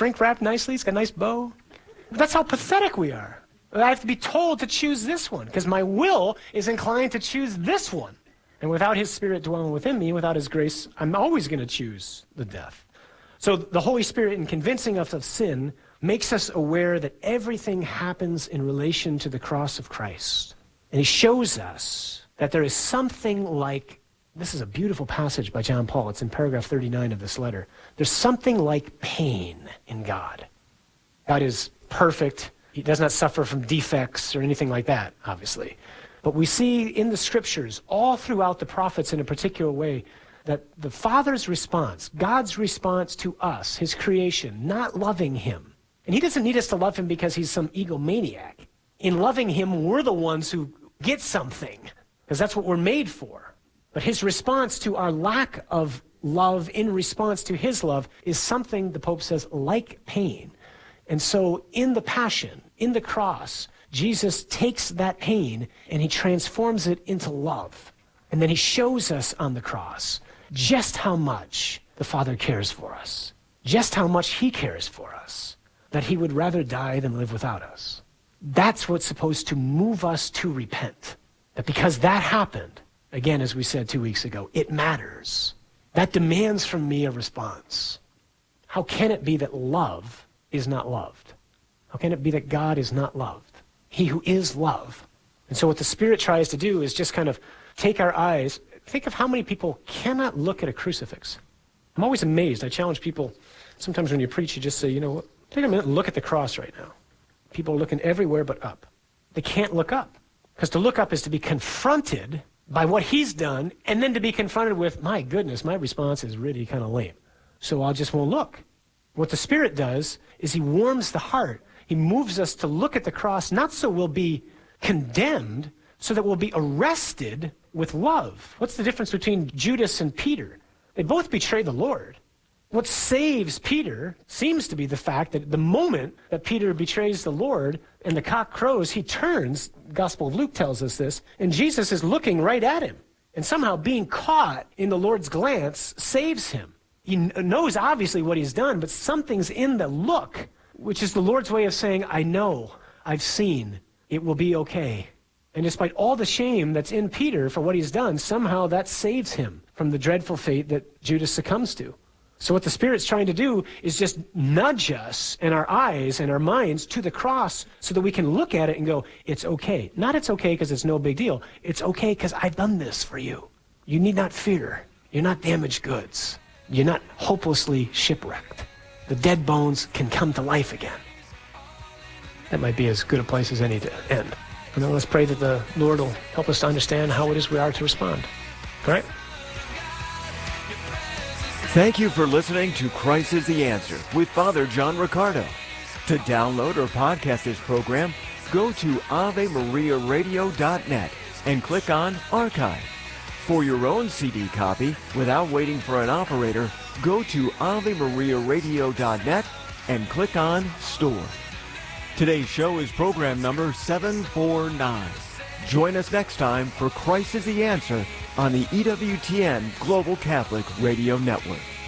shrink wrapped nicely. It's got a nice bow. That's how pathetic we are. I have to be told to choose this one because my will is inclined to choose this one. And without his Spirit dwelling within me, without his grace, I'm always going to choose the death. So the Holy Spirit, in convincing us of sin, makes us aware that everything happens in relation to the cross of Christ. And he shows us that there is something like, this is a beautiful passage by John Paul. It's in paragraph 39 of this letter. There's something like pain in God. God is perfect. He does not suffer from defects or anything like that, obviously. But we see in the scriptures, all throughout the prophets in a particular way, that the Father's response, God's response to us, his creation, not loving him. And he doesn't need us to love him because he's some egomaniac. In loving him, we're the ones who get something, because that's what we're made for. But his response to our lack of love in response to his love is something, the Pope says, like pain. And so in the Passion, in the cross, Jesus takes that pain and he transforms it into love. And then he shows us on the cross just how much the Father cares for us, just how much he cares for us, that he would rather die than live without us. That's what's supposed to move us to repent. That because that happened, again, as we said 2 weeks ago, it matters. That demands from me a response. How can it be that love is not loved? How can it be that God is not loved? He who is love. And so what the Spirit tries to do is just kind of take our eyes. Think of how many people cannot look at a crucifix. I'm always amazed. I challenge people. Sometimes when you preach, you just say, you know what, take a minute and look at the cross right now. People are looking everywhere but up. They can't look up. Because to look up is to be confronted by what he's done, and then to be confronted with, my goodness, my response is really kind of lame. So I just won't look. What the Spirit does is he warms the heart. He moves us to look at the cross, not so we'll be condemned, so that we'll be arrested with love. What's the difference between Judas and Peter? They both betrayed the Lord. What saves Peter seems to be the fact that the moment that Peter betrays the Lord and the cock crows, he turns, the Gospel of Luke tells us this, and Jesus is looking right at him. And somehow being caught in the Lord's glance saves him. He knows obviously what he's done, but something's in the look, which is the Lord's way of saying, I know, I've seen, it will be okay. And despite all the shame that's in Peter for what he's done, somehow that saves him from the dreadful fate that Judas succumbs to. So what the Spirit's trying to do is just nudge us and our eyes and our minds to the cross so that we can look at it and go, it's okay. Not it's okay because it's no big deal. It's okay because I've done this for you. You need not fear. You're not damaged goods. You're not hopelessly shipwrecked. The dead bones can come to life again. That might be as good a place as any to end. And then let's pray that the Lord will help us to understand how it is we are to respond. All right? Thank you for listening to Christ is the Answer with Father John Riccardo. To download or podcast this program, go to AveMariaRadio.net and click on Archive. For your own CD copy, without waiting for an operator, go to AveMariaRadio.net and click on Store. Today's show is program number 749. Join us next time for Christ is the Answer on the EWTN Global Catholic Radio Network.